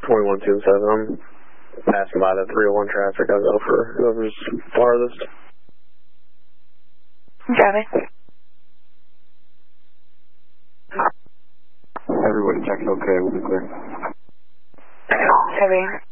2127. I'm passing by the 301 traffic. I'll go for whoever's farthest. Driving. Everybody check okay, we'll be clear. Heavy.